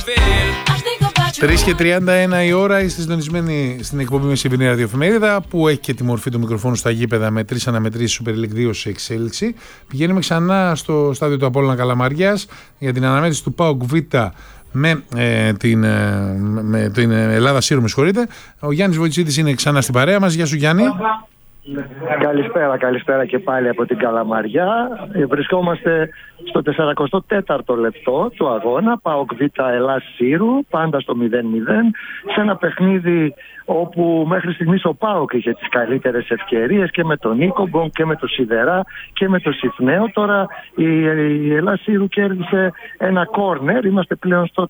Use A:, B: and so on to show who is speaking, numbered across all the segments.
A: 3:31 η ώρα, είστε συντονισμένοι στην εκπομπή με Σιβηρινή Ραδιοεφημερίδα, που έχει και τη μορφή του μικροφόνου στα γήπεδα με 3 αναμετρήσεις Super League 2 σε εξέλιξη. Πηγαίνουμε ξανά στο στάδιο του Απόλλωνα Καλαμαριάς για την αναμέτρηση του ΠΑΟΚ Β με την Ελλάδα Σύρου, με συγχωρείτε. Ο Γιάννης Βοητσίτης είναι ξανά στην παρέα μας. Γεια σου, Γιάννη.
B: Καλησπέρα και πάλι από την Καλαμαριά. Βρισκόμαστε στο 44ο λεπτό του αγώνα, ΠΑΟΚ Β Ελλάς Σύρου, πάντα στο 0-0, σε ένα παιχνίδι όπου μέχρι στιγμής ο ΠΑΟΚ είχε τις καλύτερες ευκαιρίες και με τον Νίκομπον και με τον Σιδερά και με τον Σιφνέο. Τώρα η Ελλάς Σύρου κέρδισε ένα κόρνερ. Είμαστε πλέον στο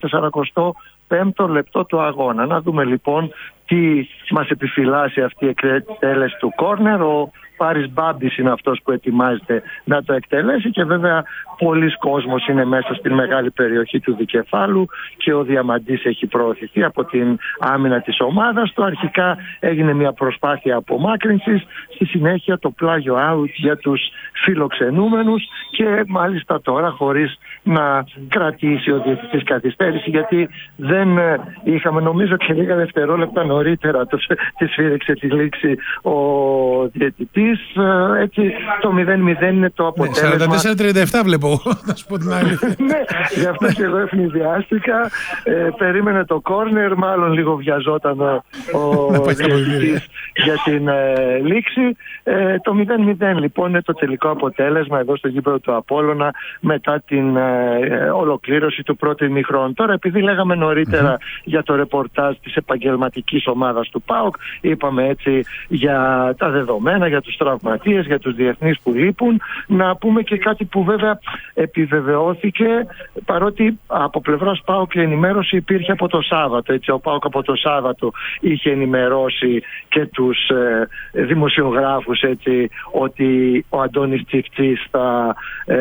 B: 45ο λεπτό του αγώνα. Να δούμε λοιπόν τι μας επιφυλάσσει αυτή η εκτέλεση του κόρνερ. Ο Πάρης Μπάμπης είναι αυτός που ετοιμάζεται να το εκτελέσει και βέβαια πολλοί κόσμος είναι μέσα στην μεγάλη περιοχή του δικεφάλου και ο Διαμαντής έχει προωθηθεί από την άμυνα της ομάδας του. Αρχικά έγινε μια προσπάθεια απομάκρυνσης, στη συνέχεια το πλάγιο out για τους φιλοξενούμενους και μάλιστα τώρα, χωρίς να κρατήσει ο διαιτητής καθυστέρηση, γιατί δεν είχαμε, νομίζω και λίγα δευτερόλεπτα νωρίτερα τη σφύριξε τη λήξη ο διαιτητής. Έτσι το 0-0 είναι το αποτέλεσμα.
A: 44-37 βλέπω, να σου πω την άλλη.
B: Ναι, γι' αυτό και εγώ ευνηδιάστηκα. Περίμενε το κόρνερ, μάλλον λίγο βιαζόταν ο διαιτητής για την λήξη. Το 0-0 λοιπόν είναι το τελικό αποτέλεσμα εδώ στο γήπεδο του Απόλλωνα μετά την ολοκλήρωση του πρώτου ημιχρόνου. Τώρα, επειδή λέγαμε νωρίτερα για το ρεπορτάζ της επαγγελματικής ομάδας του ΠΑΟΚ, είπαμε έτσι για τα δεδομένα, για τους τραυματίες, για τους διεθνείς που λείπουν, να πούμε και κάτι που βέβαια επιβεβαιώθηκε, παρότι από πλευράς ΠΑΟΚ η ενημέρωση υπήρχε από το Σάββατο. Έτσι, ο ΠΑΟΚ από το Σάββατο είχε ενημερώσει και τους δημοσιογράφους έτσι, ότι ο Αντώνης Τσιφτσής θα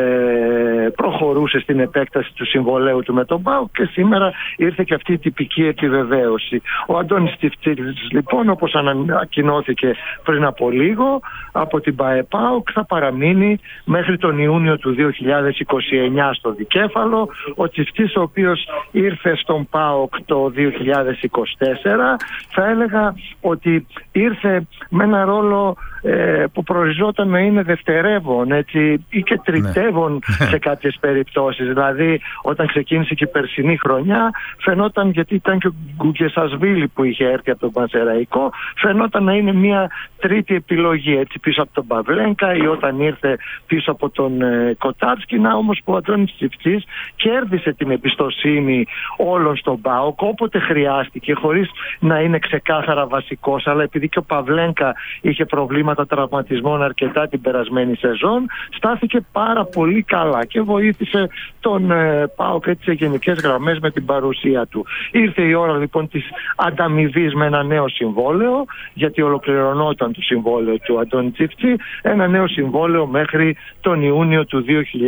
B: προχωρούσε στην επέκταση του συμβολαίου του με τον ΠΑΟΚ και σήμερα ήρθε και αυτή η τυπική επιβεβαίωση. Ο Αντώνης Τσιφτσής λοιπόν, όπως ανακοινώθηκε πριν από λίγο από την ΠΑΟΚ, θα παραμείνει μέχρι τον Ιούνιο του 2029 στο δικέφαλο. Ο Τσιφτσής, ο οποίος ήρθε στον ΠΑΟΚ το 2024, θα έλεγα ότι ήρθε με ένα ρόλο που προοριζόταν να είναι δευτερεύον έτσι, ή και τριτεύον σε κάποιες περιπτώσεις. Δηλαδή όταν ξεκίνησε και η περσινή χρονιά φαινόταν, γιατί ήταν και ο Γκουγκεσασβίλη που είχε έρθει από τον Πανσεραϊκό, φαινόταν να είναι μια τρίτη επιλογή έτσι, πίσω από τον Παβλένκα ή όταν ήρθε πίσω από τον Κοτάρσκι. Να όμως που ο Αντώνης Τσιφτσής κέρδισε την εμπιστοσύνη όλων στον ΠΑΟΚ όποτε χρειάστηκε, χωρίς να είναι ξεκάθαρα βασικός, αλλά επειδή και ο Παβλένκα είχε προβλήματα τραυματισμών αρκετά την περασμένη σεζόν, στάθηκε πάρα πολύ καλά και βοήθησε τον ΠΑΟΚ σε γενικές γραμμές με την παρουσία του. Ήρθε η ώρα λοιπόν της ανταμοιβής με ένα νέο συμβόλαιο, γιατί ολοκληρωνόταν το συμβόλαιο του Αντώνη Τσιφτσή, ένα νέο συμβόλαιο μέχρι τον Ιούνιο του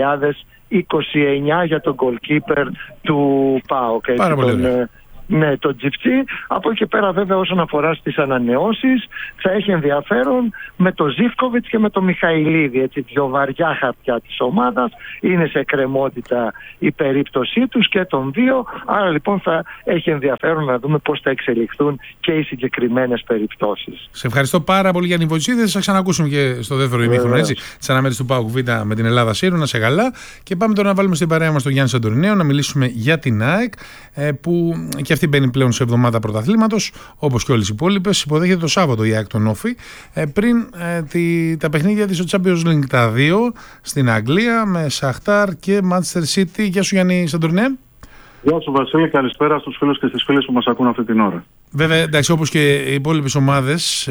B: 2029 για τον goalkeeper του ΠΑΟΚ.
A: Πάρα πολύ ωραία.
B: Ναι, το Τσιφτσί. Από εκεί και πέρα βέβαια όσον αφορά στις ανανεώσεις θα έχει ενδιαφέρον με το Ζίβκοβιτς και με το Μιχαηλίδη, έτσι, δυο βαριά χαρτιά της ομάδας. Είναι σε εκκρεμότητα η περίπτωσή τους και των δύο, άρα λοιπόν θα έχει ενδιαφέρον να δούμε πώς θα εξελιχθούν και οι συγκεκριμένες περιπτώσεις.
A: Σε ευχαριστώ πάρα πολύ, Γιάννη Βοητσίδη. Θα ξανακούσουμε και στο δεύτερο ημίχρονο τη αναμέτρηση του ΠΑΟΚ Β με την Ελλάδα Σύρου. Να σε καλά. Και πάμε τώρα να βάλουμε στην παρέα μας τον Γιάννη Σαντορινέο να μιλήσουμε για την ΑΕΚ, που και αυτή μπαίνει πλέον σε εβδομάδα πρωταθλήματος, όπως και όλες οι υπόλοιπες. Υποδέχεται το Σάββατο η ΑΕΚ τον Όφη, πριν τα παιχνίδια της στο Champions League τα δύο στην Αγγλία με Σαχτάρ και Manchester City. Γεια σου, Γιάννη Σαντορινέ.
C: Γεια σου, Βασίλη, καλησπέρα στους φίλους και στις φίλες που μας ακούν αυτή την ώρα.
A: Βέβαια, εντάξει, όπως και οι υπόλοιπες ομάδες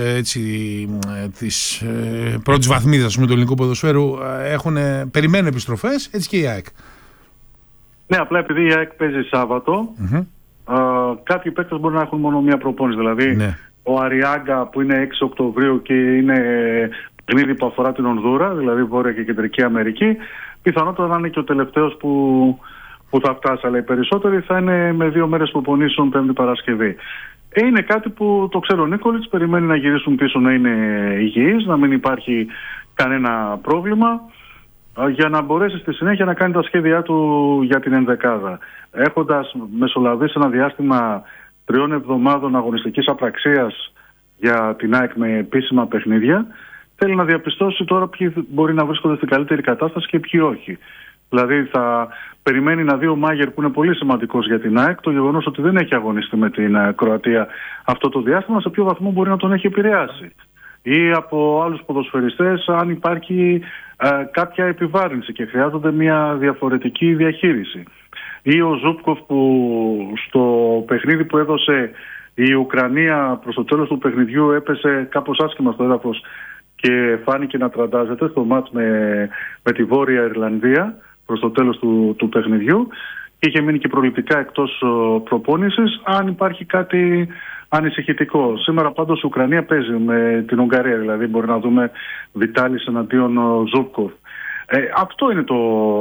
A: της πρώτης βαθμίδας του ελληνικού ποδοσφαίρου περιμένουν επιστροφές, έτσι και η ΑΕΚ.
C: Ναι, απλά επειδή η ΑΕΚ παίζει Σάββατο, κάποιοι παίκτες μπορεί να έχουν μόνο μία προπόνηση. Δηλαδή, ο Αριάγκα που είναι 6 Οκτωβρίου και είναι παιχνίδι που αφορά την Ονδούρα, δηλαδή Βόρεια και Κεντρική Αμερική, πιθανότατα να είναι και ο τελευταίος που θα φτάσει. Αλλά οι περισσότεροι θα είναι με 2 μέρες προπονήσεων Πέμπτη Παρασκευή. Είναι κάτι που το ξέρει ο Νίκολιτς, περιμένει να γυρίσουν πίσω να είναι υγιείς, να μην υπάρχει κανένα πρόβλημα. για να μπορέσει στη συνέχεια να κάνει τα σχέδιά του για την ενδεκάδα. Έχοντας μεσολαβήσει ένα διάστημα 3 εβδομάδων αγωνιστικής απραξίας για την ΑΕΚ με επίσημα παιχνίδια, θέλει να διαπιστώσει τώρα ποιοι μπορεί να βρίσκονται στην καλύτερη κατάσταση και ποιοι όχι. Δηλαδή θα περιμένει να δει ο Μάγερ, που είναι πολύ σημαντικός για την ΑΕΚ, το γεγονός ότι δεν έχει αγωνιστεί με την Κροατία αυτό το διάστημα, σε ποιο βαθμό μπορεί να τον έχει επηρεάσει. Ή από άλλους ποδοσφαιριστές, αν υπάρχει κάποια επιβάρυνση και χρειάζονται μια διαφορετική διαχείριση. Ή ο Ζούπκοφ, που στο παιχνίδι που έδωσε η Ουκρανία προς το τέλος του παιχνιδιού έπεσε κάπως άσχημα στο έδαφος και φάνηκε να τραντάζεται στο μάτς με τη Βόρεια Ιρλανδία προς το τέλος του παιχνιδιού και είχε μείνει και προληπτικά εκτός προπόνησης. Αν υπάρχει κάτι ανησυχητικό. Σήμερα πάντως η Ουκρανία παίζει με την Ουγγαρία, δηλαδή μπορεί να δούμε Βιτάλης εναντίον Ζούπκοφ. Αυτό είναι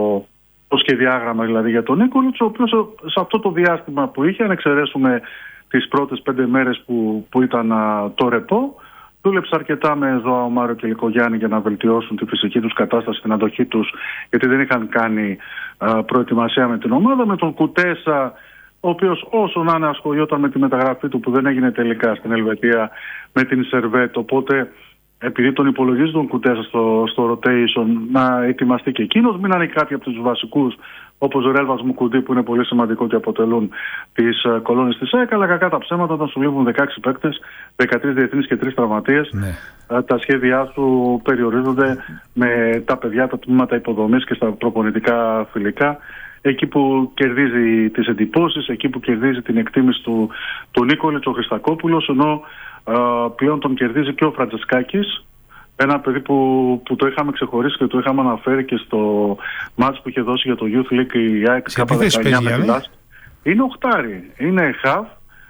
C: το σχεδιάγραμμα δηλαδή για τον Νίκολιτς, ο οποίος σε αυτό το διάστημα που είχε, αν εξαιρέσουμε τις πρώτες 5 μέρες που ήταν το ρεπό, δούλεψε αρκετά με Ζωάο Μάριο και Λικογιάννη για να βελτιώσουν τη φυσική τους κατάσταση, την αντοχή τους, γιατί δεν είχαν κάνει προετοιμασία με την ομάδα. Με τον Κουτέσα, ο οποίος όσο να είναι ασχολιόταν με τη μεταγραφή του που δεν έγινε τελικά στην Ελβετία με την Σερβέτ, οπότε επειδή τον υπολογίζει τον Κουτέσα στο rotation να ετοιμαστεί και εκείνος, μείνανε κάποιοι από τους βασικούς όπως ο Ρέλβας Μουκουντή, που είναι πολύ σημαντικό ότι αποτελούν τις κολόνες της ΑΕΚ, αλλά κακά τα ψέματα όταν σου λείπουν 16 παίκτες, 13 διεθνείς και 3 τραυματίες, τα σχέδιά σου περιορίζονται με τα παιδιά, τα τμήματα υποδομής και στα προπονητικά φιλικά. Εκεί που κερδίζει τις εντυπώσεις, εκεί που κερδίζει την εκτίμηση του Νίκολιτς ο Χριστακόπουλος, ενώ πλέον τον κερδίζει και ο Φραντζεσκάκης, ένα παιδί που το είχαμε ξεχωρίσει και το είχαμε αναφέρει και στο μάτς που είχε δώσει για το Youth League η ΑΕΚ K19 με τη Λάσκ. Είναι οχτάρι, είναι χαφ.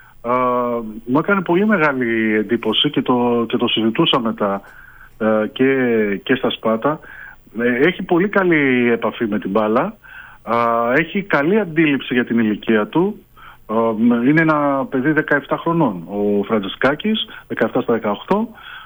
C: Μου έκανε πολύ μεγάλη εντύπωση και το συζητούσα μετά και στα Σπάτα. Έχει πολύ καλή επαφή με την μπάλα. Έχει καλή αντίληψη για την ηλικία του. Είναι ένα παιδί 17 χρονών ο Φραντζεσκάκης, 17 στα 18.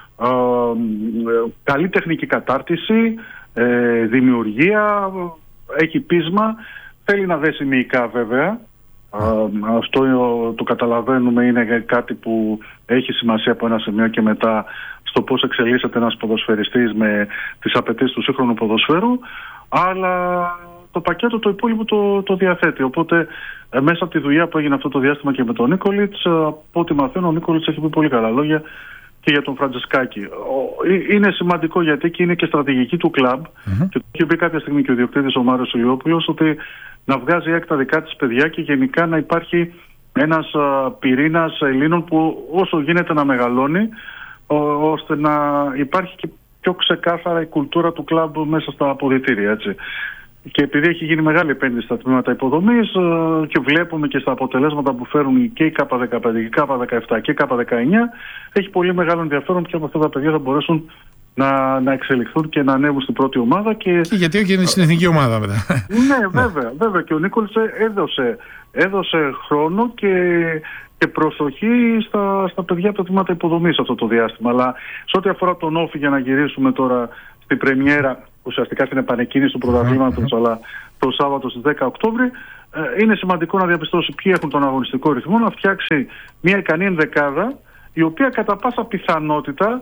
C: Καλή τεχνική κατάρτιση, δημιουργία, έχει πείσμα, θέλει να δέσει μυϊκά βέβαια. Αυτό το καταλαβαίνουμε, είναι κάτι που έχει σημασία από ένα σημείο και μετά στο πώς εξελίσσεται ένας ποδοσφαιριστής με τις απαιτήσεις του σύγχρονου ποδοσφαίρου, αλλά το πακέτο το υπόλοιπο το διαθέτει. Οπότε μέσα από τη δουλειά που έγινε αυτό το διάστημα και με τον Νίκολιτς, από ό,τι μαθαίνω, ο Νίκολιτς έχει πει πολύ καλά λόγια και για τον Φραντζεσκάκη. Είναι σημαντικό γιατί και είναι και στρατηγική του κλαμπ, και το είχε πει κάποια στιγμή και ο ιδιοκτήτης ο Μάριος Ηλιόπουλος, ότι να βγάζει τα δικά της παιδιά και γενικά να υπάρχει ένας πυρήνας Ελλήνων που όσο γίνεται να μεγαλώνει, ώστε να υπάρχει και πιο ξεκάθαρα η κουλτούρα του κλαμπ μέσα στα αποδυτήρια, έτσι. Και επειδή έχει γίνει μεγάλη επένδυση στα τμήματα υποδομής και βλέπουμε και στα αποτελέσματα που φέρουν και η K15 και η K17 και η K19, έχει πολύ μεγάλο ενδιαφέρον ποια από αυτά τα παιδιά θα μπορέσουν να εξελιχθούν και να ανέβουν στην πρώτη ομάδα. Και
A: γιατί όχι είναι στην εθνική ομάδα μετά.
C: Ναι, βέβαια. Και ο Νίκολιτς έδωσε χρόνο και προσοχή στα παιδιά από τα τμήματα υποδομής αυτό το διάστημα. Αλλά σε ό,τι αφορά τον Όφη, για να γυρίσουμε τώρα στην πρεμιέρα, ουσιαστικά στην επανεκκίνηση του πρωταθλήματος, αλλά το Σάββατο στις 10 Οκτώβρη, είναι σημαντικό να διαπιστώσει ποιοι έχουν τον αγωνιστικό ρυθμό, να φτιάξει μια ικανή ενδεκάδα, η οποία κατά πάσα πιθανότητα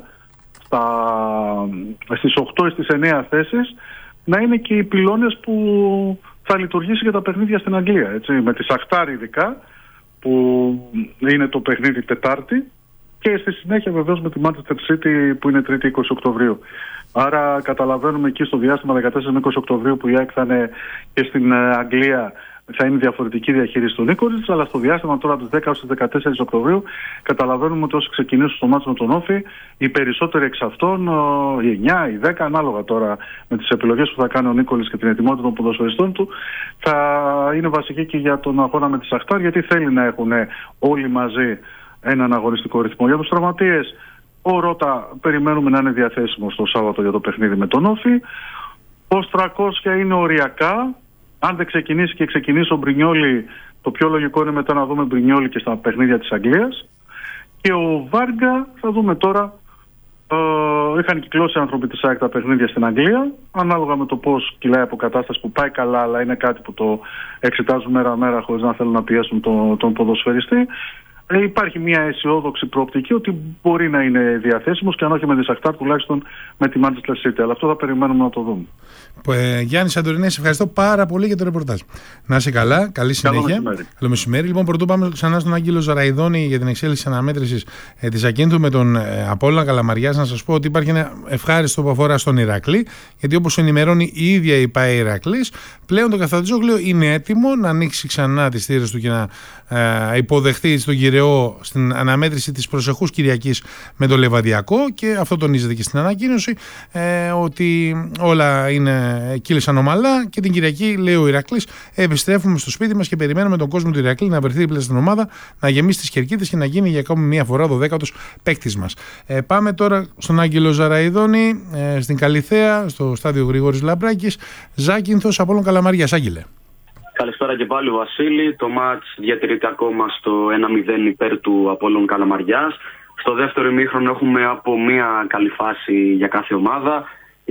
C: στις 8 ή στις 9 θέσεις να είναι και οι πυλώνες που θα λειτουργήσει για τα παιχνίδια στην Αγγλία. Έτσι, με τη Σαχτάρ ειδικά, που είναι το παιχνίδι Τετάρτη, και στη συνέχεια βεβαίως με τη Manchester City που είναι Τρίτη 20 Οκτωβρίου. Άρα καταλαβαίνουμε εκεί στο διάστημα 14 με 20 Οκτωβρίου που η ΑΕΚ θα είναι και στην Αγγλία, θα είναι διαφορετική διαχείριση του Νίκολιτς, αλλά στο διάστημα τώρα από τις 10 έως τις 14 Οκτωβρίου καταλαβαίνουμε ότι όσοι ξεκινήσουν στο μάτσο με τον Όφη, οι περισσότεροι εξ αυτών, οι 9, οι 10, ανάλογα τώρα με τις επιλογές που θα κάνει ο Νίκολιτς και την ετοιμότητα των ποδοσφαιριστών του, θα είναι βασική και για τον αγώνα με τη Σαχτάρ, γιατί θέλει να έχουν όλοι μαζί έναν αγωνιστικό ρυθμό. Για τους τραυματίες, ο Ρώτα περιμένουμε να είναι διαθέσιμος το Σάββατο για το παιχνίδι με τον Όφη. Ο 300 είναι οριακά. Αν δεν ξεκινήσει και ξεκινήσει ο Μπρινιόλι, το πιο λογικό είναι μετά να δούμε Μπρινιόλι και στα παιχνίδια της Αγγλίας. Και ο Βάργκα θα δούμε τώρα είχαν κυκλώσει άνθρωποι της ΑΕΚ τα παιχνίδια στην Αγγλία, ανάλογα με το πώς κυλάει αποκατάσταση που πάει καλά, αλλά είναι κάτι που το εξετάζουν μέρα-μέρα χωρίς να θέλουν να πιέσουν τον ποδοσφαιριστή. Υπάρχει μια αισιόδοξη προοπτική ότι μπορεί να είναι διαθέσιμος και αν όχι με τη Σαχτάρ, τουλάχιστον με τη Manchester City. Αλλά αυτό θα περιμένουμε να το δούμε.
A: Γιάννη Σαντορινέ, σε ευχαριστώ πάρα πολύ για το ρεπορτάζ. Να είσαι καλά, καλή συνέχεια. Καλό μεσημέρι. Λοιπόν, πρωτού πάμε ξανά στον Άγγελο Ζαραϊδόνη για την εξέλιξη αναμέτρησης της Ακίνθου με τον Απόλλωνα Καλαμαριάς. Να σας πω ότι υπάρχει ένα ευχάριστο που αφορά στον Ηρακλή, γιατί όπως ενημερώνει η ίδια η ΠΑΕ Ηρακλής, πλέον το Καφτατζόγλιο είναι έτοιμο να ανοίξει ξανά τις θύρες του και να υποδεχθεί στον Κυραιό στην αναμέτρηση της προσεχούς Κυριακής με το Λεβαδιακό, και αυτό τονίζεται και στην ανακοίνωση, ότι όλα κύλησαν ομαλά και την Κυριακή, λέει ο Ηρακλής, επιστρέφουμε στο σπίτι μας και περιμένουμε τον κόσμο του Ηρακλή να βρεθεί δίπλα στην ομάδα, να γεμίσει τις κερκίδες και να γίνει για ακόμη μία φορά 12ος παίκτης μας. Πάμε τώρα στον Άγγελο Ζαραϊδόνη, στην Καλιθέα, στο στάδιο Γρηγόρης Λαμπράκης. Ζάκυνθος, Απόλλων Καλαμαριάς. Άγγελε.
D: Καλησπέρα και πάλι, Βασίλη. Το μάτς διατηρείται ακόμα στο 1-0 υπέρ του Απόλλων Καλαμαριάς. Στο δεύτερο ημίχρονο έχουμε από μία καλή φάση για κάθε ομάδα.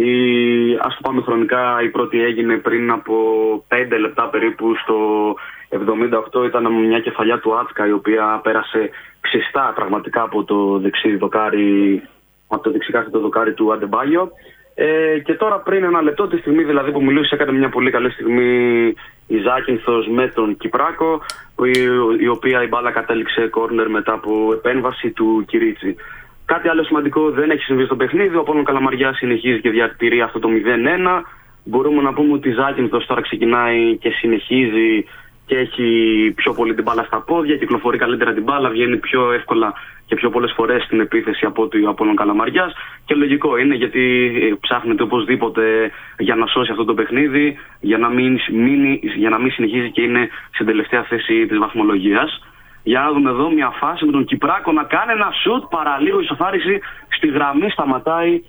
D: Ας το πάμε χρονικά, η πρώτη έγινε πριν από 5 λεπτά περίπου, στο 78. Ήταν μια κεφαλιά του Άτσκα, η οποία πέρασε ξιστά πραγματικά από το δεξί δοκάρι, από το δεξικάθετο δοκάρι του Αντεμπάγιο. Και τώρα πριν ένα λεπτό, τη στιγμή δηλαδή που μιλούσε, έκανε μια πολύ καλή στιγμή η Ζάκυνθος με τον Κυπράκο, η οποία η μπάλα κατέληξε κόρνερ μετά από επέμβαση του Κυρίτσι. Κάτι άλλο σημαντικό δεν έχει συμβεί στο παιχνίδι. Ο Απόλλων Καλαμαριάς συνεχίζει και διατηρεί αυτό το 0-1. Μπορούμε να πούμε ότι η Ζάκυνθος τώρα ξεκινάει και συνεχίζει και έχει πιο πολύ την μπάλα στα πόδια, κυκλοφορεί καλύτερα την μπάλα, βγαίνει πιο εύκολα και πιο πολλές φορές στην επίθεση από ότι ο Απόλλων Καλαμαριάς. Και λογικό είναι, γιατί ψάχνεται οπωσδήποτε για να σώσει αυτό το παιχνίδι, για να μην συνεχίζει και είναι στην τελευταία θέση της βαθμολογίας. Για να δούμε εδώ μια φάση με τον Κυπράκο να κάνει ένα σουτ, παραλίγο ισοφάριση στη γραμμή, σταματάει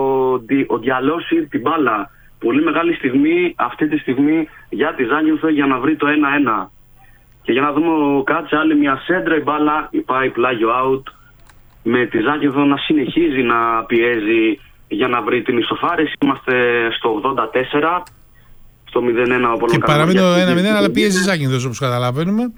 D: ο Διαλώση την μπάλα. Πολύ μεγάλη στιγμή αυτή τη στιγμή για τη Ζάκυνθο για να βρει το 1-1. Και για να δούμε ο Κάτσε, άλλη μια σέντρα, η μπάλα πάει πλάγιο out, με τη Ζάκυνθο να συνεχίζει να πιέζει για να βρει την ισοφάριση. Είμαστε στο 84. Στο 0-1
A: και παραμένει το 1-0, αλλά πίεζε Ζάκυνθος, όπως καταλαβαίνουμε.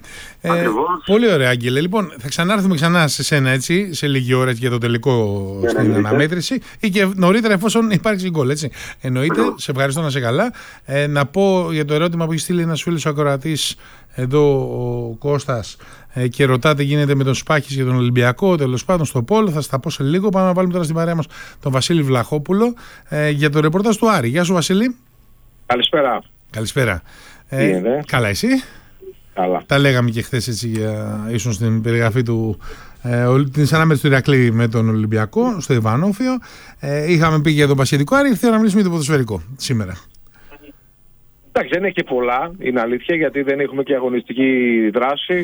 A: Πολύ ωραία, Άγγελε. Λοιπόν, θα ξανάρθουμε ξανά σε σένα, έτσι, σε λίγη ώρα για το τελικό στην αναμέτρηση, ή και νωρίτερα, εφόσον υπάρξει γκολ, έτσι. Εννοείται. Σε ευχαριστώ, να σε καλά. Να πω για το ερώτημα που έχει στείλει ένας φίλος ακροατής εδώ, ο Κώστας, και ρωτά τι γίνεται με τον Σπάχης για τον Ολυμπιακό, τέλος πάντων στο Πόλο. Θα στα πω σε λίγο. Πάμε να βάλουμε τώρα στην παρέα μας τον Βασίλη Βλαχόπουλο για το ρεπορτάζ του Άρη. Γεια σου, Βασίλη.
E: Καλησπέρα.
A: Καλησπέρα. Καλά, εσύ?
E: Καλά.
A: Τα λέγαμε και χθες, έτσι, ήσουν στην περιγραφή της ανάμετρησης του Ηρακλή με τον Ολυμπιακό στο Ιβανόφιο. Είχαμε πει για τον Πασχετικό Άρη, θέλω να μιλήσουμε για το ποδοσφαιρικό σήμερα.
E: Εντάξει, δεν έχει και πολλά, είναι αλήθεια, γιατί δεν έχουμε και αγωνιστική δράση.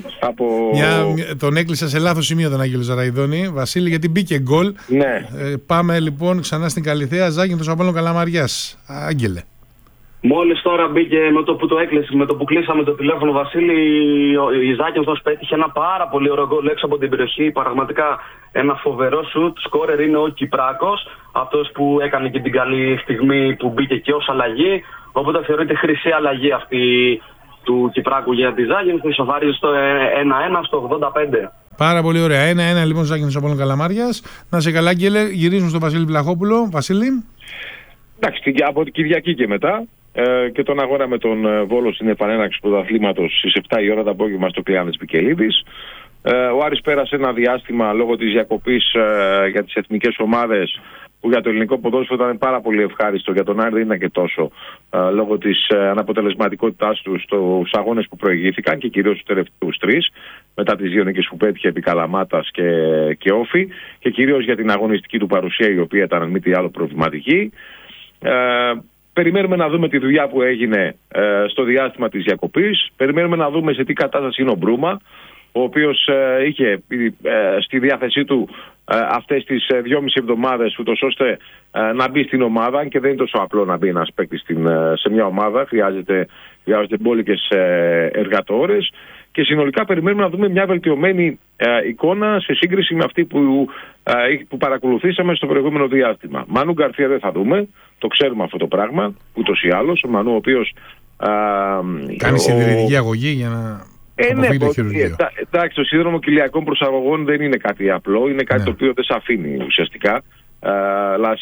A: Τον έκλεισα σε λάθος σημείο τον Άγγελο Ζαραϊδόνη, Βασίλη, γιατί μπήκε γκολ.
E: Ναι.
A: Πάμε λοιπόν ξανά στην Καλιθέα. Ζάκυνθος, Απόλλων Καλαμαριάς. Άγγελε.
D: Μόλις τώρα μπήκε, με το που το έκλεισε, με το που κλείσαμε το τηλέφωνο, Βασίλη, η Ζάκυνθος πέτυχε ένα πάρα πολύ ωραίο γκολ έξω από την περιοχή. Πραγματικά ένα φοβερό σουτ. Σκόρερ είναι ο Κυπράκος, αυτός που έκανε και την καλή στιγμή που μπήκε και ως αλλαγή. Οπότε θεωρείται χρυσή αλλαγή αυτή του Κυπράκου για τη Ζάκυνθο. Ισοφαρίζει στο 1-1 στο 85.
A: Πάρα πολύ ωραία. 1-1 λοιπόν Ζάκυνθος, Απόλλων Καλαμαριάς. Να σε καλά, Άγγελε. Γυρίζουμε στον Βασίλη Βλαχόπουλο. Βασίλη.
E: Εντάξει, από την Κυριακή και μετά. Και τον αγώνα με τον Βόλο στην επανέναρξη του πρωταθλήματος στις 7 η ώρα το απόγευμα στο Κλεάνδης Πικελίδης. Ο Άρης πέρασε ένα διάστημα λόγω της διακοπής για τις εθνικές ομάδες, που για το ελληνικό ποδόσφαιρο ήταν πάρα πολύ ευχάριστο. Για τον Άρη δεν ήταν και τόσο, λόγω της αναποτελεσματικότητάς του στους αγώνες που προηγήθηκαν και κυρίως στους τελευταίους 3, μετά τις 2 νίκες που πέτυχε επί Καλαμάτας και Όφη, και κυρίως για την αγωνιστική του παρουσία, η οποία ήταν μη τι άλλο προβληματική. Περιμένουμε να δούμε τη δουλειά που έγινε στο διάστημα της διακοπής. Περιμένουμε να δούμε σε τι κατάσταση είναι ο Μπρούμα. ο οποίος είχε στη διάθεσή του αυτές τις 2,5 εβδομάδες, ούτως ώστε να μπει στην ομάδα, και δεν είναι τόσο απλό να μπει ένας παίκτης σε μια ομάδα, χρειάζεται μπόλικες εργατόρες, και συνολικά περιμένουμε να δούμε μια βελτιωμένη εικόνα σε σύγκριση με αυτή που παρακολουθήσαμε στο προηγούμενο διάστημα. Μανού Γκαρθία δεν θα δούμε, το ξέρουμε αυτό το πράγμα, ούτως ή άλλως. Ο Μανού, ο οποίος
A: κάνει συντηρητική αγωγή για να αποφύγει το χειρουργείο.
E: Εντάξει, το σύνδρομο κοιλιακών προσαγωγών δεν είναι κάτι απλό, είναι κάτι το οποίο δεν σε αφήνει ουσιαστικά. Αλλά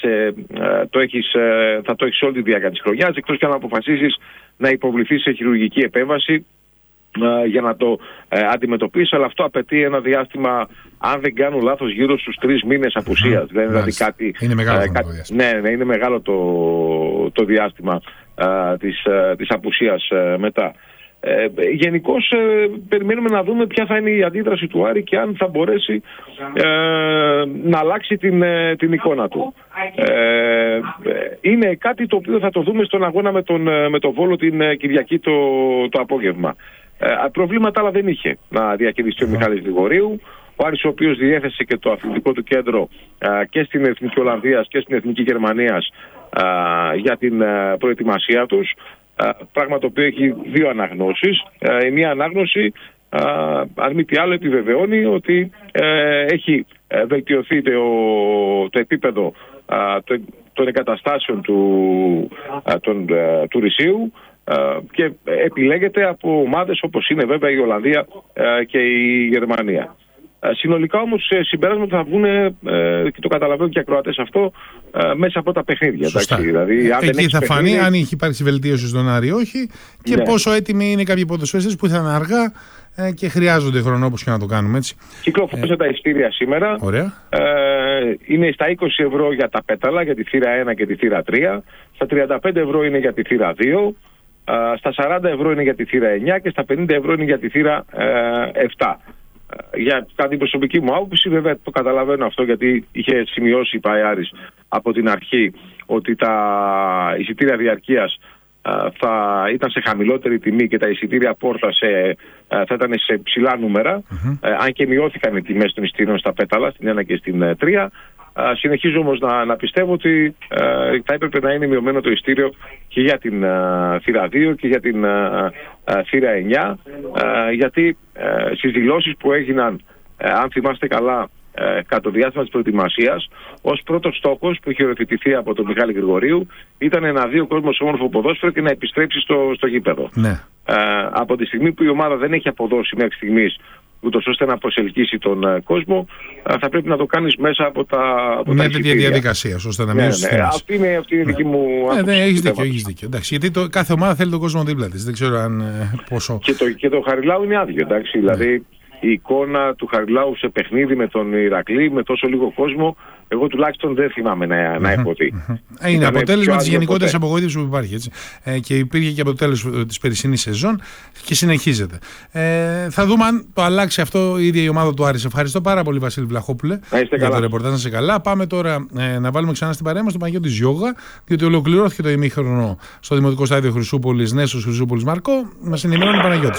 E: θα το έχεις όλη τη διάρκεια της χρονιάς, εκτός και αν αποφασίσεις να υποβληθείς σε χειρουργική επέμβαση για να το αντιμετωπίσεις, αλλά αυτό απαιτεί ένα διάστημα, αν δεν κάνω λάθος, γύρω στους 3 μήνες απουσίας. Δεν είναι δηλαδή κάτι.
A: Είναι μεγάλο το διάστημα.
E: Ναι, είναι μεγάλο το διάστημα της απουσίας μετά. Γενικώς περιμένουμε να δούμε ποια θα είναι η αντίδραση του Άρη και αν θα μπορέσει να αλλάξει την εικόνα του. Είναι κάτι το οποίο θα το δούμε στον αγώνα με τον Βόλο την Κυριακή το απόγευμα. Προβλήματα άλλα δεν είχε να διαχειριστεί ο Μιχάλης Γρηγορίου. Ο Άρης, ο οποίος διέθεσε και το αθλητικό του κέντρο και στην Εθνική Ολλανδίας και στην Εθνική Γερμανίας για την προετοιμασία τους, πράγμα το οποίο έχει 2 αναγνώσεις. Η μία ανάγνωση, αν μη τι άλλο, επιβεβαιώνει ότι έχει βελτιωθεί το επίπεδο των εγκαταστάσεων του Ρησίου και επιλέγεται από ομάδες όπως είναι βέβαια η Ολλανδία και η Γερμανία. Συνολικά όμως συμπέρασματα θα βγουν, και το καταλαβαίνουν και οι ακροατές αυτό, μέσα από τα παιχνίδια. Δηλαδή, αν
A: εκεί θα φανεί αν έχει υπάρξει βελτίωση στον Άρη, όχι, και πόσο έτοιμοι είναι κάποιοι ποδοσφαιριστές που θα είναι αργά και χρειάζονται χρόνο, όπως και να το κάνουμε έτσι.
E: Κυκλοφόρησαν τα εισιτήρια σήμερα.
A: Ωραία.
E: Είναι στα 20 ευρώ για τα πέταλα, για τη θύρα 1 και τη θύρα 3. Στα 35 ευρώ είναι για τη θύρα 2. Στα 40 ευρώ είναι για τη θύρα 9 και στα 50 ευρώ είναι για τη θύρα 7. Για την προσωπική μου άποψη, βέβαια το καταλαβαίνω αυτό, γιατί είχε σημειώσει η ΠΑΕ από την αρχή ότι τα εισιτήρια διαρκείας θα ήταν σε χαμηλότερη τιμή και τα εισιτήρια πόρτα θα ήταν σε ψηλά νούμερα, αν και μειώθηκαν οι τιμές των εισιτήριων στα πέταλα, στην 1 και στην 3. Συνεχίζω όμως να πιστεύω ότι θα έπρεπε να είναι μειωμένο το εισιτήριο και για την θύρα 2 και για την θύρα 9, γιατί στις δηλώσεις που έγιναν, αν θυμάστε καλά, κατά το διάστημα της προετοιμασίας, ως πρώτος στόχος που είχε οριοθετηθεί από τον Μιχάλη Γρηγορίου ήταν να δει ο κόσμος όμορφο ποδόσφαιρο και να επιστρέψει στο γήπεδο.
A: Ναι.
E: Από τη στιγμή που η ομάδα δεν έχει αποδώσει μέχρι στιγμής ούτως ώστε να προσελκύσει τον κόσμο, θα πρέπει να το κάνεις μέσα από τα
A: τέτοια διαδικασία, ώστε να μειώσεις τις τιμές.
E: Αυτή είναι η δική μου άποψη.
A: Έχεις δίκιο. Εντάξει, γιατί κάθε ομάδα θέλει τον κόσμο δίπλα της. Δεν ξέρω αν πόσο.
E: Και το Χαριλάου είναι άδειο, εντάξει. Δηλαδή η εικόνα του Χαριλάου σε παιχνίδι με τον Ηρακλή, με τόσο λίγο κόσμο, εγώ τουλάχιστον δεν θυμάμαι να έχω δει.
A: Είναι αποτέλεσμα της γενικότερης απογοήτευσης που υπάρχει. Έτσι. Και υπήρχε και αποτέλεσμα της περσινής σεζόν και συνεχίζεται. Θα δούμε αν το αλλάξει αυτό η ίδια η ομάδα του Άρη. Ευχαριστώ πάρα πολύ, Βασίλη Βλαχόπουλε, για το ρεπορτάζ. Να είσαι καλά. Πάμε τώρα να βάλουμε ξανά στην παρέα μας τον Παναγιώτη Ζιώγα, διότι ολοκληρώθηκε το ημίχρονο στο Δημοτικό Στάδιο Χρυσούπολης, Νέσος Χρυσούπολης Μαρκό. Μας ενημερώνει ο Παναγιώτης.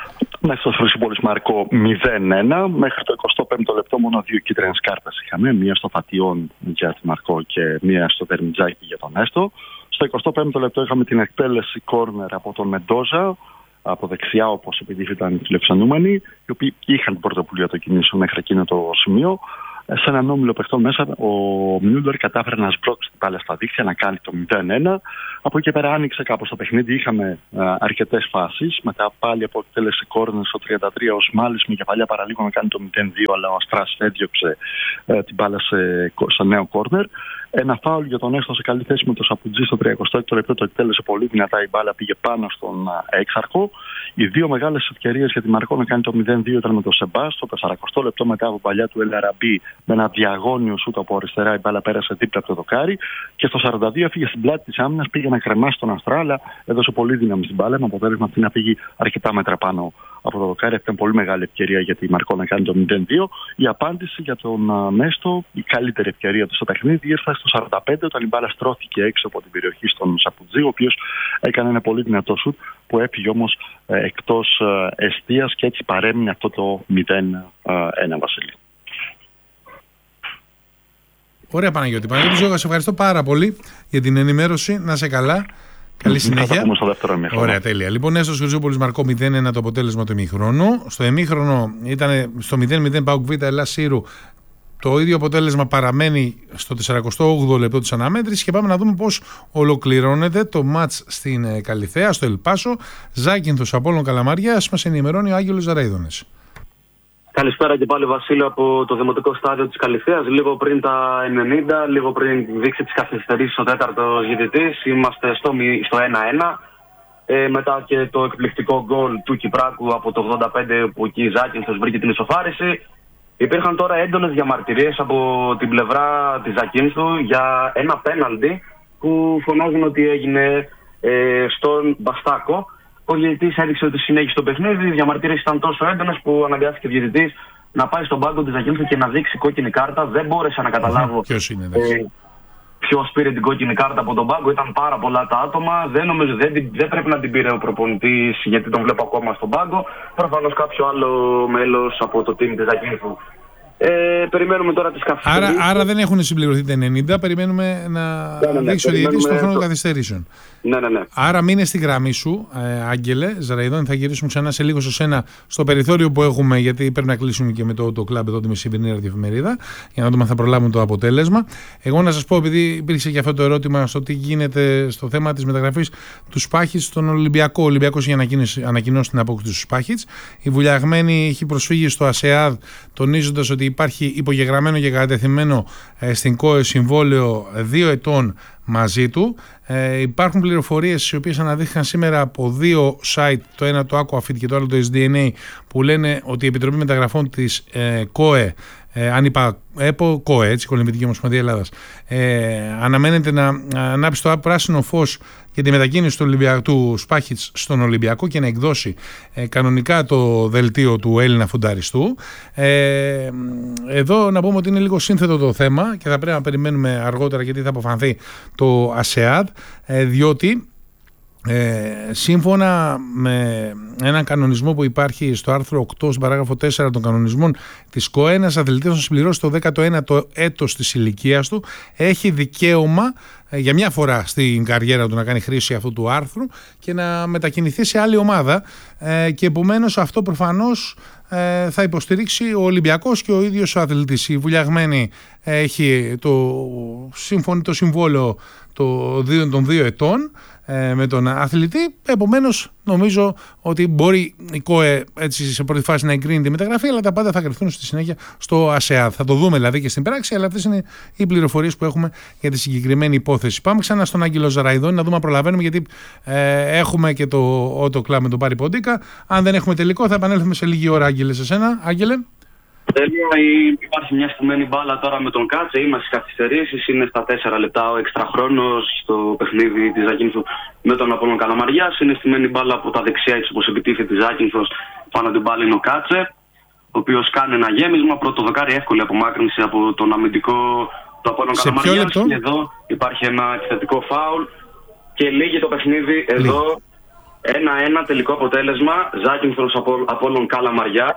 F: Νέσος Χρυσούπολης Μαρκό 0-1. Μέχρι το 25ο λεπτό μόνο 2 κίτρινες κάρτες είχαμε. Μία στο Φατιών για τη Μαρκό και μία στο Δερμιτζάκι για τον Νέστο. Στο 25ο λεπτό είχαμε την εκτέλεση κόρνερ από τον Μεντόζα, από δεξιά όπως επειδή ήταν φιλοξενούμενοι, οι οποίοι είχαν την πρωτοβουλία το κινήσεων μέχρι εκείνο το σημείο. Σε έναν όμιλο παιχτών μέσα, ο Μιούλτερ κατάφερε να σμπρώξει την μπάλα στα δίχτυα, να κάνει το 0-1. Από εκεί πέρα άνοιξε κάπως το παιχνίδι. Είχαμε αρκετές φάσεις. Μετά πάλι από εκτέλεση κόρνερ στο 33, ο Σμάλης με κεφαλιά παραλίγο να κάνει το 0-2, αλλά ο Αστράς έδιωξε την μπάλα σε νέο κόρνερ. Ένα φάουλ για τον Έστω σε καλή θέση με το Σαπουτζή στο 36ο λεπτό. Το εκτέλεσε πολύ δυνατά, η μπάλα πήγε πάνω στον έξαρχο. Οι 2 μεγάλες ευκαιρίες για τη Μαρκό να κάνει το 0-2 ήταν με το Σεμπά. Στο 40ο λεπτό μετά από παλιά του Ελαραμπή με ένα διαγώνιο σούτ από αριστερά, η μπάλα πέρασε δίπλα από το δοκάρι. Και στο 42 έφυγε στην πλάτη της άμυνας, πήγε να κρεμάσει τον Αστρά, αλλά έδωσε πολύ δύναμη στην μπάλα. Με αποτέλεσμα αυτή να φύγει αρκετά μέτρα πάνω από το δοκάρι. Αυτή ήταν πολύ μεγάλη ευκαιρία για τη Μαρκό να κάνει το 0-2. Η απάντηση για τον Νέστο, η καλύτερη ευκαιρία του στο παιχνίδι, ήρθε στο 45 όταν η μπάλα στρώθηκε έξω από την περιοχή στον Σαπουτζή, ο οποίος έκανε ένα πολύ δυνατό σουτ που έφυγε όμως εκτός εστίας και έτσι παρέμεινε αυτό το 0-1, Βασίλη.
A: Ωραία, Παναγιώτη. Παναγιώτη Ζόγα, σε ευχαριστώ πάρα πολύ για την ενημέρωση. Να σε καλά. Καλή συνέχεια.
F: Θα πούμε στο δεύτερο ημίχρονο.
A: Ωραία, τέλεια. Λοιπόν, Νέστος Χρυσούπολης Μαρκό 0-1 το αποτέλεσμα του ημίχρονου. Στο ημίχρονο ήταν στο 0-0 ΠΑΟΚ Β Ελλάς Σύρου. Το ίδιο αποτέλεσμα παραμένει στο 48ο λεπτό της αναμέτρησης και πάμε να δούμε πώς ολοκληρώνεται το μάτς στην Καλιθέα, στο Ελπάσο. Ζάκυνθος Απόλλων Καλαμαριάς, μας ενημερώνει ο Άγγελος Ζαραϊδόνης.
D: Καλησπέρα και πάλι, Βασίλειο, από το Δημοτικό Στάδιο της Καλιθέας. Λίγο πριν τα 90, λίγο πριν δείξει τις καθυστερήσεις ο τέταρτος διαιτητής, είμαστε στο 1-1. Μετά και το εκπληκτικό γκολ του Κυπράκου από το 85 που εκεί Ζάκυνθος βρήκε την ισοφάριση. Υπήρχαν τώρα έντονες διαμαρτυρίες από την πλευρά της Ζακίνθου για ένα πέναλτι που φωνάζουν ότι έγινε στον Μπαστάκο. Ο διαιτητής έδειξε ότι συνέχισε το παιχνίδι. Οι διαμαρτυρίες ήταν τόσο έντονες που αναγκάστηκε ο διαιτητής να πάει στον πάγκο της Ζακίνθου και να δείξει κόκκινη κάρτα. Δεν μπόρεσα να καταλάβω ποιος πήρε την κόκκινη κάρτα από τον πάγκο. Ήταν πάρα πολλά τα άτομα. Δεν πρέπει να την πήρε ο προπονητής, γιατί τον βλέπω ακόμα στον πάγκο. Προφανώς κάποιο άλλο μέλος από το team της Ζακίνθου. Περιμένουμε τώρα τις καθυστερήσεις.
A: Άρα δεν έχουν συμπληρωθεί τα 90. Περιμένουμε να δείξει ο διαιτητής στον χρόνο καθυστερήσεων.
D: Ναι.
A: Άρα μείνε στη γραμμή σου, Άγγελε Ζαραϊδόνη. Θα γυρίσουμε ξανά σε λίγο στο σένα, στο περιθώριο που έχουμε, γιατί πρέπει να κλείσουμε και με το κλαμπ εδώ τη μεσημερινή ραδιοεφημερίδα, για να δούμε αν θα προλάβουμε το αποτέλεσμα. Εγώ να σας πω, επειδή υπήρξε και αυτό το ερώτημα στο τι γίνεται στο θέμα της μεταγραφής του Σπάχιτς στον Ολυμπιακό. Ο Ολυμπιακός είχε ανακοινώσει την απόκτηση του Σπάχιτς. Η Βουλιαγμένη έχει προσφύγει στο ΑΣΕΑΔ, τονίζοντας ότι υπάρχει υπογεγραμμένο και κατατεθειμένο στην ΚΟΕ συμβόλαιο 2 ετών μαζί του. Υπάρχουν πληροφορίες οι οποίες αναδείχθηκαν σήμερα από δύο site, το ένα το Aquafit και το άλλο το SDNA, που λένε ότι η Επιτροπή Μεταγραφών της ΚΟΕ, αν είπα ΚΟΕ, έτσι, Οικονομική Ομοσπονδία Ελλάδας, αναμένεται να ανάψει το πράσινο φως για τη μετακίνηση του Σπάχιτς στον Ολυμπιακό και να εκδώσει κανονικά το δελτίο του Έλληνα φουνταριστού. Εδώ να πούμε ότι είναι λίγο σύνθετο το θέμα και θα πρέπει να περιμένουμε αργότερα γιατί θα αποφανθεί το ΑΣΕΑΔ, διότι σύμφωνα με έναν κανονισμό που υπάρχει στο άρθρο 8, στην παράγραφο 4 των κανονισμών της ΚΟΕ, ένας αθλητής να συμπληρώσει το 19ο έτος της ηλικίας του έχει δικαίωμα για μια φορά στην καριέρα του να κάνει χρήση αυτού του άρθρου και να μετακινηθεί σε άλλη ομάδα, και επομένως αυτό προφανώς θα υποστηρίξει ο Ολυμπιακός και ο ίδιος ο αθλητής. Η Βουλιαγμένη έχει το συμβόλαιο των 2 ετών με τον αθλητή. Επομένως νομίζω ότι μπορεί η ΚΟΕ έτσι σε πρώτη φάση να εγκρίνει τη μεταγραφή, αλλά τα πάντα θα κρυφθούν στη συνέχεια στο ΑΣΕΑΔ. Θα το δούμε δηλαδή και στην πράξη, αλλά αυτές είναι οι πληροφορίες που έχουμε για τη συγκεκριμένη υπόθεση. Πάμε ξανά στον Άγγελο Ζαραϊδόνη να δούμε αν προλαβαίνουμε, γιατί έχουμε και το Auto Club με τον Πάρη Ποντίκα. Αν δεν έχουμε τελικό θα επανέλθουμε σε λίγη ώρα. Άγγελε, σε σένα. Άγγελε.
D: Τέλεια, υπάρχει μια στημένη μπάλα τώρα με τον Κάτσε. Είμαστε στις καθυστερήσεις. Είναι στα 4 λεπτά ο έξτρα χρόνος στο παιχνίδι της Ζάκυνθου με τον Απόλλων Καλαμαριάς. Είναι στημένη μπάλα από τα δεξιά, έτσι όπως επιτίθεται τη Ζάκυνθος. Πάνω την μπάλα είναι ο Κάτσε, ο οποίος κάνει ένα γέμισμα. Πρώτο δοκάρι, εύκολη απομάκρυνση από τον αμυντικό του Απόλλων Καλαμαριάς. Και εδώ υπάρχει ένα επιθετικό φάουλ και λύγει το παιχνίδι. Εδώ 1-1 τελικό αποτέλεσμα. Ζάκυνθος Απόλλων Καλαμαριάς.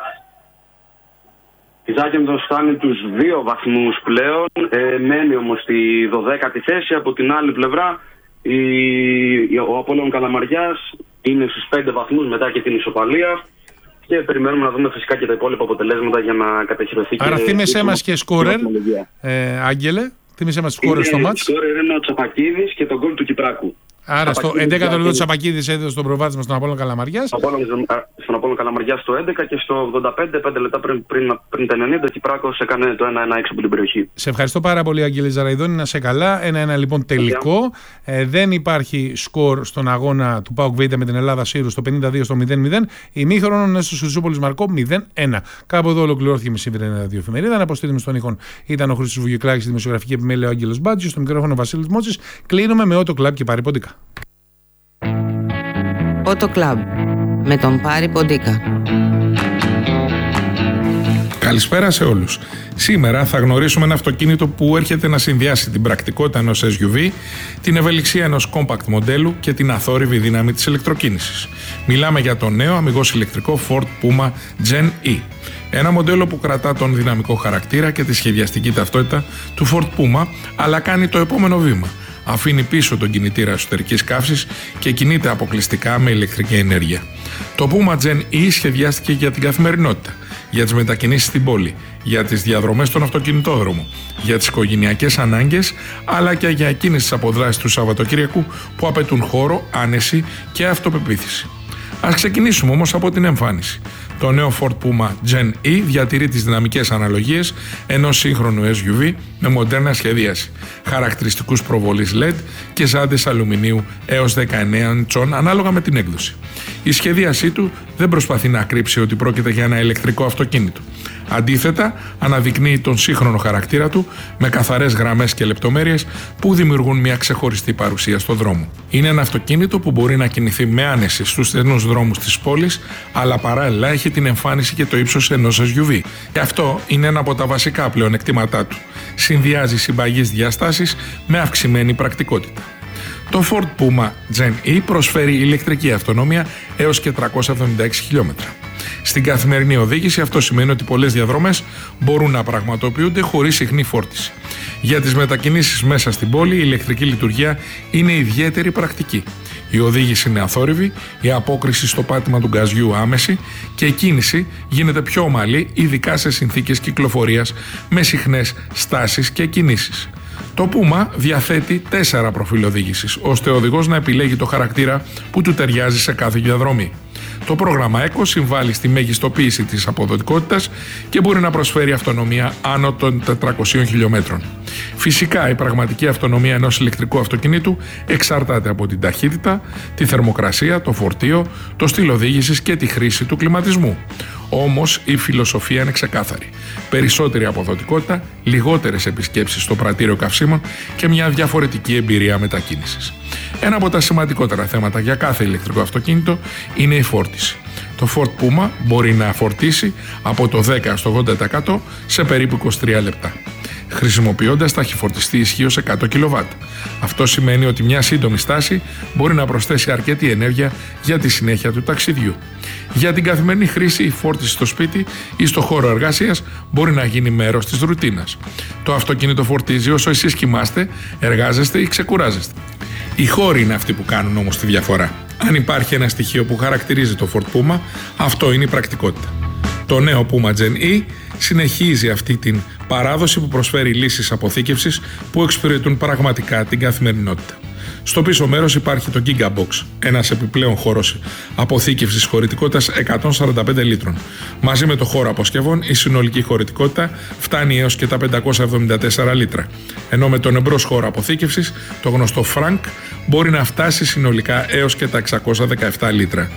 D: Η Ζάκυνθος φτάνει τους 2 βαθμούς πλέον, μένει όμως στη 12η θέση. Από την άλλη πλευρά ο Απόλλων Καλαμαριάς είναι στους 5 βαθμούς μετά και την ισοπαλία και περιμένουμε να δούμε φυσικά και τα υπόλοιπα αποτελέσματα για να κατοχυρωθεί.
A: Άρα θύμισέ μας και σκόρερ, Άγγελε, θύμισέ μας σκόρερ στο μάτς.
D: Σκόρερ είναι ο Τσαπακίδης και τον γκολ του Κυπράκου.
A: Άρα στο 11ο λεπτό Τσαπακίδης έδωσε τον προβάδισμα στον Απόλλων Καλαμαριάς.
D: Στον Απόλλων Καλαμαριάς στο 11 και στο 85, 5 λεπτά πριν τα 90, ο Κυπράκος έκανε το 1-1 έξω από την περιοχή.
A: Σε ευχαριστώ πάρα πολύ, Αγγέλη Ζαραϊδόνη, να σε καλά. 1-1 λοιπόν τελικό. Δεν υπάρχει σκορ στον αγώνα του ΠΑΟΚ Β με την Ελλάδα Σύρου στο 52 στο 0-0. Ημίχρονο Νέστος Χρυσούπολης Μαρκό 0-1. Κάπου εδώ ολοκληρώθηκε η μεσημερινή ραδιοεφημερίδα. Να αποστείλουμε στον ήχον ήταν ο Χρήστος Βουγιουκλάκης, στη δημοσιογραφική επιμέλεια ο Άγγελος Μπάτζιος, στο μικρόφωνο Βασίλης Μότσης. Κλείνουμε με Auto Club και Πάρη Ποντίκα.
G: Auto Club με τον Πάρη Ποντίκα. Καλησπέρα σε όλους. Σήμερα θα γνωρίσουμε ένα αυτοκίνητο που έρχεται να συνδυάσει την πρακτικότητα ενός SUV, την ευελιξία ενός compact μοντέλου και την αθόρυβη δύναμη της ηλεκτροκίνησης. Μιλάμε για το νέο αμιγώς ηλεκτρικό Ford Puma Gen E. Ένα μοντέλο που κρατά τον δυναμικό χαρακτήρα και τη σχεδιαστική ταυτότητα του Ford Puma, αλλά κάνει το επόμενο βήμα. Αφήνει πίσω τον κινητήρα εσωτερικής καύσης και κινείται αποκλειστικά με ηλεκτρική ενέργεια. Το Puma Gen E σχεδιάστηκε για την καθημερινότητα, για τις μετακινήσεις στην πόλη, για τις διαδρομές στον αυτοκινητόδρομο, για τις οικογενειακές ανάγκες, αλλά και για εκείνες τις αποδράσεις του Σαββατοκύριακου που απαιτούν χώρο, άνεση και αυτοπεποίθηση. Ας ξεκινήσουμε όμως από την εμφάνιση. Το νέο Ford Puma Gen E διατηρεί τις δυναμικές αναλογίες ενός σύγχρονου SUV με μοντέρνα σχεδίαση, χαρακτηριστικούς προβολής LED και ζάντες αλουμινίου έως 19 ιντσών ανάλογα με την έκδοση. Η σχεδίασή του δεν προσπαθεί να κρύψει ότι πρόκειται για ένα ηλεκτρικό αυτοκίνητο. Αντίθετα, αναδεικνύει τον σύγχρονο χαρακτήρα του με καθαρές γραμμές και λεπτομέρειες που δημιουργούν μια ξεχωριστή παρουσία στον δρόμο. Είναι ένα αυτοκίνητο που μπορεί να κινηθεί με άνεση στους στενούς δρόμους της πόλης, αλλά παράλληλα έχει την εμφάνιση και το ύψος ενός SUV. Και αυτό είναι ένα από τα βασικά πλεονεκτήματά του. Συνδυάζει συμπαγείς διαστάσεις με αυξημένη πρακτικότητα. Το Ford Puma Gen E προσφέρει ηλεκτρική αυτονομία έως και 376 χιλιόμετρα. Στην καθημερινή οδήγηση αυτό σημαίνει ότι πολλές διαδρομές μπορούν να πραγματοποιούνται χωρίς συχνή φόρτιση. Για τις μετακινήσεις μέσα στην πόλη η ηλεκτρική λειτουργία είναι ιδιαίτερη πρακτική. Η οδήγηση είναι αθόρυβη, η απόκριση στο πάτημα του γκαζιού άμεση και η κίνηση γίνεται πιο ομαλή, ειδικά σε συνθήκες κυκλοφορίας με συχνές στάσεις και κινήσεις. Το Puma διαθέτει 4 προφίλ οδήγησης, ώστε ο οδηγός να επιλέγει το χαρακτήρα που του ταιριάζει σε κάθε διαδρομή. Το πρόγραμμα Eco συμβάλλει στη μεγιστοποίηση της αποδοτικότητας και μπορεί να προσφέρει αυτονομία άνω των 400 χιλιόμετρων. Φυσικά, η πραγματική αυτονομία ενός ηλεκτρικού αυτοκινήτου εξαρτάται από την ταχύτητα, τη θερμοκρασία, το φορτίο, το στυλ οδήγησης και τη χρήση του κλιματισμού. Όμως, η φιλοσοφία είναι ξεκάθαρη. Περισσότερη αποδοτικότητα, λιγότερες επισκέψεις στο πρατήριο καυσίμων και μια διαφορετική εμπειρία μετακίνησης. Ένα από τα σημαντικότερα θέματα για κάθε ηλεκτρικό αυτοκίνητο είναι η φόρτιση. Το Ford Puma μπορεί να φορτίσει από το 10% στο 80% σε περίπου 23 λεπτά, χρησιμοποιώντας ταχυφορτιστή ισχύως 100 kW. Αυτό σημαίνει ότι μια σύντομη στάση μπορεί να προσθέσει αρκετή ενέργεια για τη συνέχεια του ταξιδιού. Για την καθημερινή χρήση, η φόρτιση στο σπίτι ή στο χώρο εργασίας μπορεί να γίνει μέρος της ρουτίνας. Το αυτοκίνητο φορτίζει όσο εσείς κοιμάστε, εργάζεστε ή ξεκουράζεστε. Οι χώροι είναι αυτοί που κάνουν όμως τη διαφορά. Αν υπάρχει ένα στοιχείο που χαρακτηρίζει το Ford Puma, αυτό είναι η πρακτικότητα. Το νέο Puma Gen E συνεχίζει αυτή την παράδοση που προσφέρει λύσεις αποθήκευσης που εξυπηρετούν πραγματικά την καθημερινότητα. Στο πίσω μέρος υπάρχει το Giga Box, ένας επιπλέον χώρος αποθήκευσης χωρητικότητας 145 λίτρων. Μαζί με το χώρο αποσκευών, η συνολική χωρητικότητα φτάνει έως και τα 574 λίτρα. Ενώ με τον εμπρός χώρο αποθήκευσης, το γνωστό Frank, μπορεί να φτάσει συνολικά έως και τα 617 λίτρα.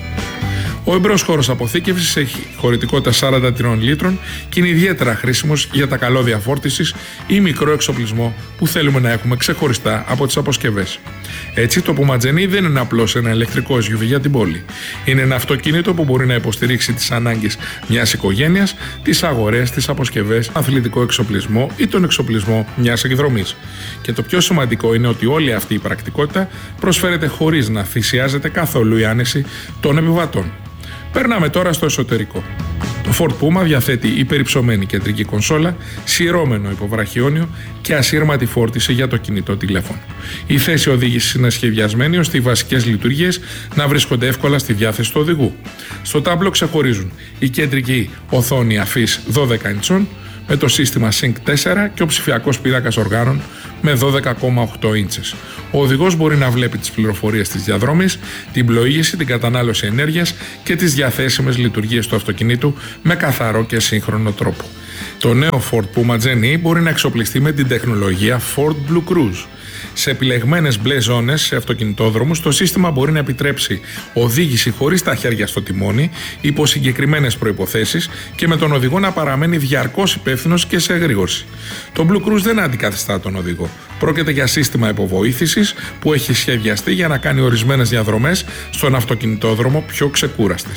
G: Ο εμπρός χώρος αποθήκευσης έχει χωρητικότητα 43 λίτρων και είναι ιδιαίτερα χρήσιμος για τα καλώδια φόρτισης ή μικρό εξοπλισμό που θέλουμε να έχουμε ξεχωριστά από τις αποσκευές. Έτσι, το Puma Gen E δεν είναι απλώς ένα ηλεκτρικό SUV για την πόλη. Είναι ένα αυτοκίνητο που μπορεί να υποστηρίξει τις ανάγκες μιας οικογένειας, τις αγορές, τις αποσκευές, αθλητικό εξοπλισμό ή τον εξοπλισμό μιας εκδρομής. Και το πιο σημαντικό είναι ότι όλη αυτή η πρακτικότητα προσφέρεται χωρίς να θυσιάζεται καθόλου η άνεση των επιβατών. Περνάμε τώρα στο εσωτερικό. Το Ford Puma διαθέτει υπερυψωμένη κεντρική κονσόλα, σειρώμενο υποβραχιόνιο και ασύρματη φόρτιση για το κινητό τηλέφωνο. Η θέση οδήγησης είναι σχεδιασμένη ώστε οι βασικές λειτουργίες να βρίσκονται εύκολα στη διάθεση του οδηγού. Στο τάμπλο ξεχωρίζουν η κεντρική οθόνη αφής 12 ιντσών με το σύστημα Sync 4 και ο ψηφιακός πίνακας οργάνων με 12,8 ίντσες. Ο οδηγός μπορεί να βλέπει τις πληροφορίες της διαδρόμης, την πλοήγηση, την κατανάλωση ενέργειας και τις διαθέσιμες λειτουργίες του αυτοκινήτου με καθαρό και σύγχρονο τρόπο. Το νέο Ford Puma Gen E μπορεί να εξοπλιστεί με την τεχνολογία Ford Blue Cruise. Σε επιλεγμένες μπλε ζώνες σε αυτοκινητόδρομους, το σύστημα μπορεί να επιτρέψει οδήγηση χωρίς τα χέρια στο τιμόνι, υπό συγκεκριμένες προϋποθέσεις και με τον οδηγό να παραμένει διαρκώς υπεύθυνος και σε εγρήγορση. Το Blue Cruise δεν αντικαθιστά τον οδηγό. Πρόκειται για σύστημα υποβοήθησης που έχει σχεδιαστεί για να κάνει ορισμένες διαδρομές στον αυτοκινητόδρομο πιο ξεκούραστες.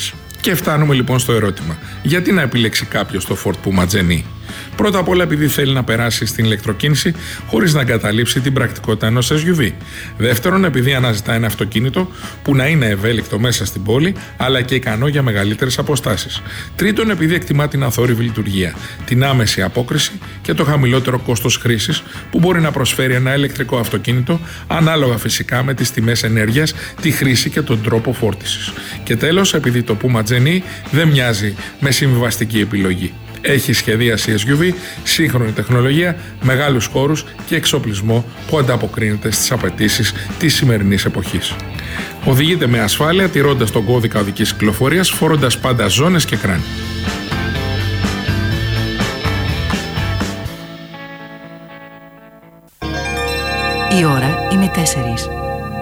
G: Και φτάνουμε λοιπόν στο ερώτημα. Γιατί να επιλέξει κάποιος το Ford Puma Gen E? Πρώτα απ' όλα επειδή θέλει να περάσει στην ηλεκτροκίνηση χωρίς να εγκαταλείψει την πρακτικότητα ενός SUV. Δεύτερον, επειδή αναζητά ένα αυτοκίνητο που να είναι ευέλικτο μέσα στην πόλη, αλλά και ικανό για μεγαλύτερες αποστάσεις. Τρίτον, επειδή εκτιμά την αθόρυβη λειτουργία, την άμεση απόκριση και το χαμηλότερο κόστος χρήσης που μπορεί να προσφέρει ένα ηλεκτρικό αυτοκίνητο, ανάλογα φυσικά με τις τιμές ενέργειας, τη χρήση και τον τρόπο φόρτισης. Και τέλος, επειδή το Puma Gen E δεν μοιάζει με συμβιβαστική επιλογή. Έχει σχεδίαση SUV, σύγχρονη τεχνολογία, μεγάλους χώρους και εξοπλισμό που ανταποκρίνεται στις απαιτήσεις της σημερινής εποχής. Οδηγείται με ασφάλεια, τηρώντας τον κώδικα οδικής κυκλοφορίας, φορώντας πάντα ζώνες και κράνη.
H: Η ώρα είναι 4.